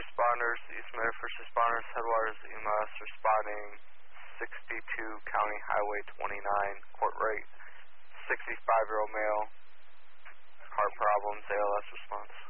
responders, East Meadow first responders, Headwaters EMS responding 62 County Highway 29, court rate, 65-year-old male, heart problems, ALS response.